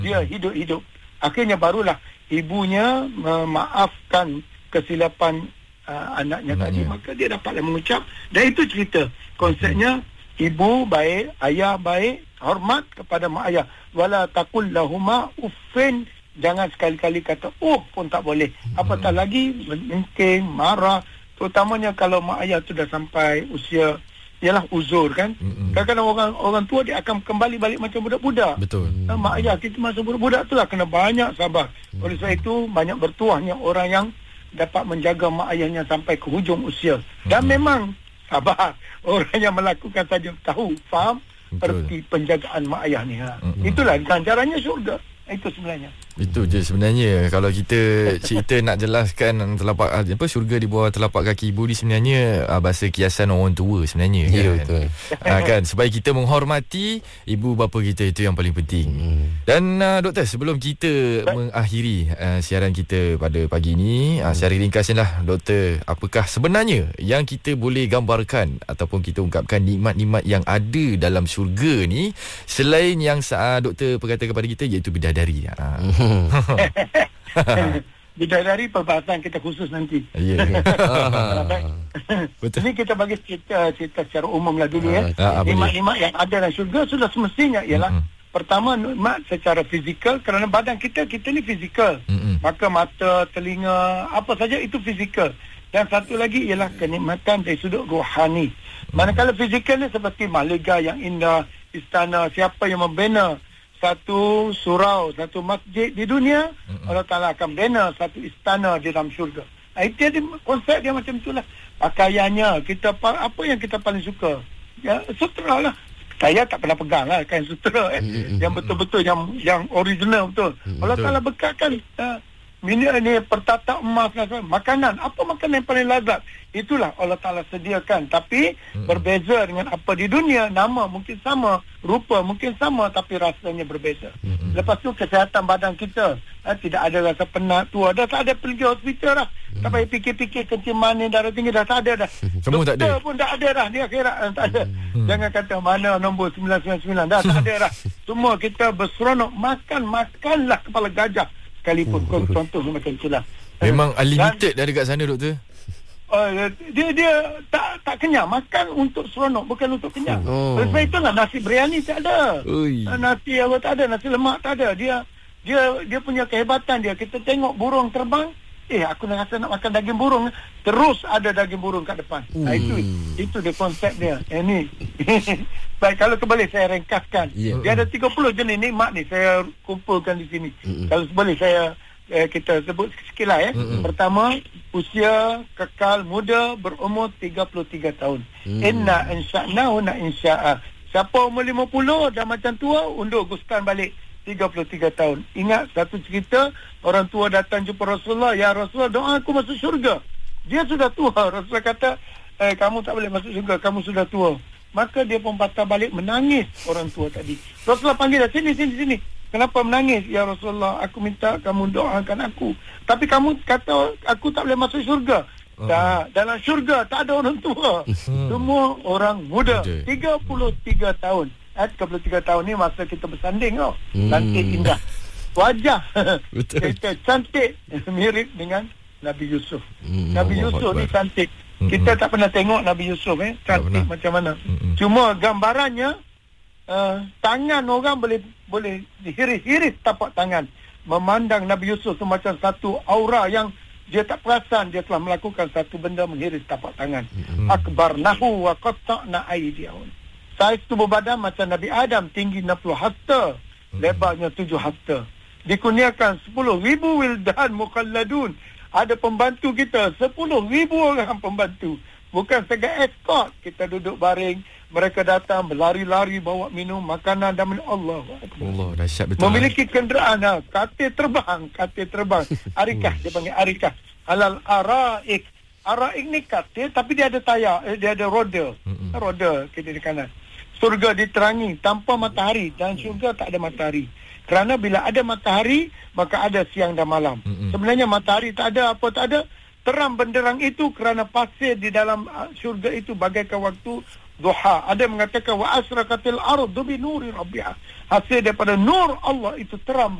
Dia hidup-hidup. Akhirnya barulah ibunya memaafkan kesilapan anaknya tadi, maka dia dapatlah mengucap. Dan itu cerita konsepnya, ibu baik, ayah baik, hormat kepada mak ayah. Wala taqul lahuma uffin, jangan sekali-kali kata pun tak boleh. Apatah lagi mengingking, marah, terutamanya kalau mak ayah tu dah sampai usia ialah uzur kan. Kadang-kadang orang tua dia akan kembali balik macam budak-budak. Betul. Mak ayah kita masa budak-budak tu lah kena banyak sabar. Oleh sebab itu banyak bertuahnya orang yang dapat menjaga mak ayahnya sampai ke hujung usia. Dan memang sabar orang yang melakukan saja tahu, faham erti penjagaan mak ayah ni. Itulah ganjarannya syurga. Itu sebenarnya. Itu je sebenarnya. Kalau kita cerita nak jelaskan syurga di bawah telapak kaki ibu ni sebenarnya bahasa kiasan orang tua sebenarnya. Ya, kan? betul. Kan supaya kita menghormati ibu bapa kita, itu yang paling penting. Dan doktor, sebelum kita mengakhiri siaran kita pada pagi ini, secara ringkasnya lah doktor, apakah sebenarnya yang kita boleh gambarkan ataupun kita ungkapkan nikmat-nikmat yang ada dalam syurga ni selain yang doktor perkatakan kepada kita, iaitu bidadari. Bidadari perbahasan kita khusus nanti. Betul. Ini kita bagi cerita secara umum lah dulu ya. Nikmat-nikmat yang ada dalam syurga sudah semestinya ialah pertama, nikmat secara fizikal, kerana badan kita ni fizikal. Maka mata, telinga, apa saja itu fizikal. Dan satu lagi ialah kenikmatan dari sudut rohani. Manakala fizikal ni seperti mahligai yang indah, istana, siapa yang membina satu surau, satu masjid di dunia, Allah Ta'ala akan bina satu istana di dalam syurga. Itu dia, konsep dia macam itulah. Pakaiannya, apa yang kita paling suka? Ya, sutera lah. Saya tak pernah pegang lah kain sutera yang betul-betul, yang original betul. Allah Ta'ala bekatkan ini pertatak emas, makanan. Apa makanan yang paling lazat? Itulah Allah Ta'ala sediakan. Tapi berbeza dengan apa di dunia. Nama mungkin sama, rupa mungkin sama, tapi rasanya berbeza. Lepas tu kesihatan badan kita, tidak ada rasa penat, tua. Dah tak ada pergi hospital dah. Tak payah fikir-fikir kencing manis, darah tinggi, dah tak ada dah. Semua tak ada. Pun tak ada dah. Di akhirat tak ada. Jangan kata mana nombor 999. Dah tak ada dah. Semua kita berseronok. Makanlah kepala gajah sekalipun. Contoh macam itulah. Memang unlimited dah dekat sana, doktor. Dia tak kenyang. Makan untuk seronok, bukan untuk kenyang. Sebab itulah nasi biryani tak ada. Nasi apa tak ada, nasi lemak tak ada. Dia punya kehebatan dia. Kita tengok burung terbang, aku nak rasa nak makan daging burung, terus ada daging burung kat depan. Itu dia konsep dia. Ini baik, kalau boleh saya ringkaskan. Dia ada 30 jenis nikmat ni saya kumpulkan di sini. Kalau boleh saya kita sebut sekilas Pertama, usia kekal muda berumur 33 tahun. Inna insya'nahu na insya'a. Siapa umur 50 dah macam tua, undur gustan balik 33 tahun. Ingat satu cerita, orang tua datang jumpa Rasulullah, ya Rasulullah, doa aku masuk syurga. Dia sudah tua. Rasulullah kata, kamu tak boleh masuk syurga, kamu sudah tua. Maka dia pun patah balik menangis orang tua tadi. Rasulullah panggil dah, sini. Kenapa menangis? Ya Rasulullah, aku minta kamu doakan aku. Tapi kamu kata aku tak boleh masuk syurga. Dalam syurga tak ada orang tua. Semua orang muda. 33 tahun. 33 tahun ni masa kita bersanding tau. Cantik, indah. Wajah kita cantik, mirip dengan Nabi Yusuf. Nabi Yusuf ni cantik. Kita tak pernah tengok Nabi Yusuf cantik macam mana. Cuma gambarannya, tangan orang boleh dihiris tapak tangan. Memandang Nabi Yusuf tu macam satu aura yang dia tak perasan dia telah melakukan satu benda menghiris tapak tangan. Akbarnahu wa qatta'na aydiyahum. Saiz tubuh badan macam Nabi Adam, tinggi 60 hasta, lebarnya 7 hasta. Dikurniakan 10,000 wildan mukhalladun. Ada pembantu kita 10,000 orang pembantu. Bukan sebagai escort. Kita duduk baring, mereka datang berlari-lari bawa minum makanan dan Allah dahsyat betul. Memiliki kenderaan, katil terbang. Arikah, dia panggil arikah. Alal araik. Araik ni katil tapi dia ada tayar, dia ada roda. Roda kiri kanan. Surga diterangi tanpa matahari, dan syurga tak ada matahari. Kerana bila ada matahari, maka ada siang dan malam. Sebenarnya matahari tak ada, apa tak ada, terang benderang itu kerana pasir di dalam syurga itu bagaikan waktu duha. Ada yang mengatakan wa asraqatil ardu bi nuri rabbiha. Hasil daripada nur Allah itu terang